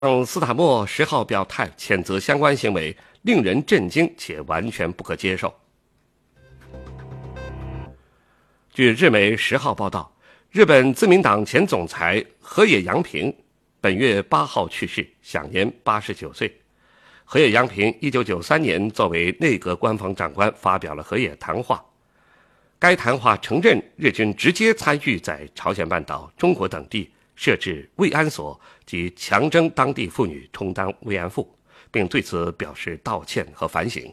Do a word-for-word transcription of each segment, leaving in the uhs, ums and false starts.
斯坦默十号表态谴责相关行为，令人震惊且完全不可接受。据日媒十号报道，日本自民党前总裁河野洋平本月八号去世，享年八十九岁。河野洋平一九九三年作为内阁官房长官发表了河野谈话，该谈话承认日军直接参与在朝鲜半岛、中国等地设置慰安所及强征当地妇女充当慰安妇，并对此表示道歉和反省。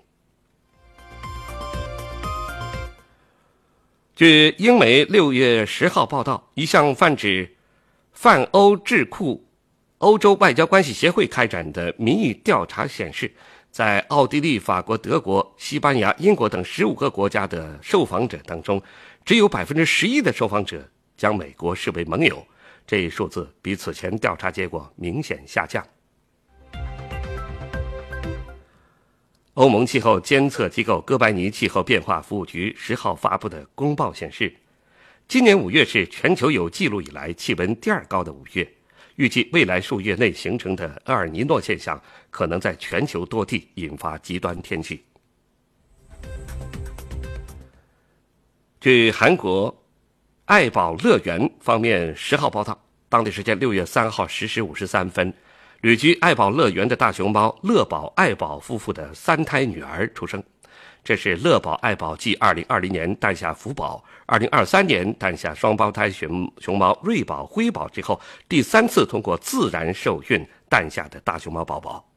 据英媒六月十号报道，一项泛指泛欧智库欧洲外交关系协会开展的民意调查显示，在奥地利、法国、德国、西班牙、英国等十五个国家的受访者当中，只有 百分之十一 的受访者将美国视为盟友，这一数字比此前调查结果明显下降。欧盟气候监测机构哥白尼气候变化服务局十号发布的公报显示，今年五月是全球有记录以来气温第二高的五月，预计未来数月内形成的厄尔尼诺现象可能在全球多地引发极端天气。据韩国爱宝乐园方面十号报道，当地时间六月三号十时五十三分，旅居爱宝乐园的大熊猫乐宝爱宝夫妇的三胎女儿出生。这是乐宝爱宝继二零二零年诞下福宝，二零二三年诞下双胞胎熊熊猫瑞宝、辉宝之后，第三次通过自然受孕诞下的大熊猫宝宝。